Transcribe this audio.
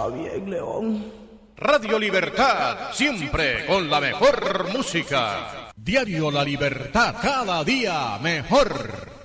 Está bien, León. Radio Libertad, siempre con la mejor música. Diario La Libertad, cada día mejor.